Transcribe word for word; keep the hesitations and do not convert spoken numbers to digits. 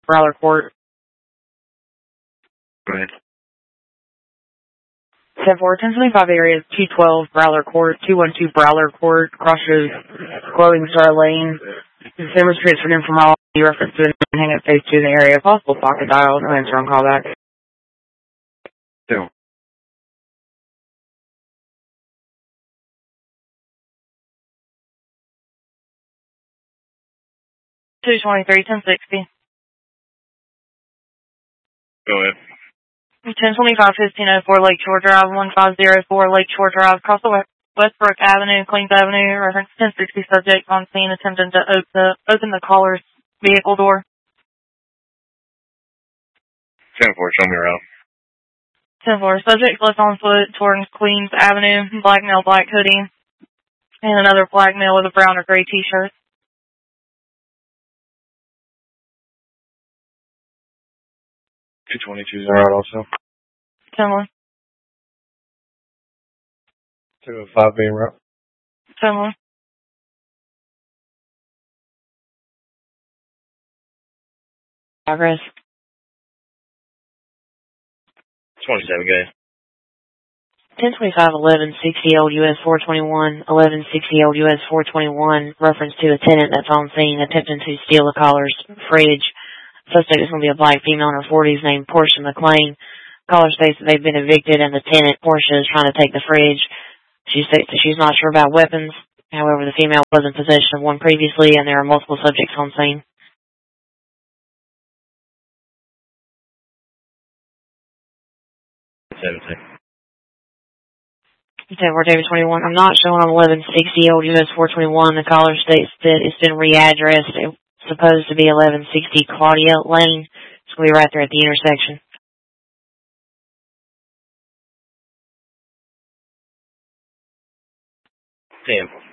Broward Court. Go ahead. ten four, ten twenty-five area, two twelve Broward Court, two one two Broward Court, crosses Glowing Star Lane. Consumers transferred in from all reference to an hang up phase two in the area. Possible pocket dial, no answer on callback. Two. two twenty-three, ten sixty. Go ahead. ten twenty-five, fifteen oh four Lakeshore Drive, one five oh four Lakeshore Drive, across the Westbrook Avenue, Queens Avenue, reference ten sixty, subject on scene attempting to open the, open the caller's vehicle door. ten four, show me around. ten four, subject left on foot towards Queens Avenue, black male, black hoodie, and another black male with a brown or gray t-shirt. two twenty-two zero also. ten one. two oh five being route. ten one. Progress. twenty-seven, go ahead. ten twenty-five, eleven sixty Old U S four twenty-one, eleven sixty Old U S four twenty-one, reference to a tenant that's on scene attempting to steal the caller's fridge. Suspect is going to be a black female in her forties named Portia McLean. Caller states that they've been evicted and the tenant, Portia, is trying to take the fridge. She states that she's not sure about weapons. However, the female was in possession of one previously and there are multiple subjects on scene. seventeen. ten four, David twenty-one. I'm not showing on eleven sixty Old U S four twenty-one. The caller states that it's been readdressed. It's supposed to be eleven sixty Claudia Lane. It's going to be right there at the intersection. ten.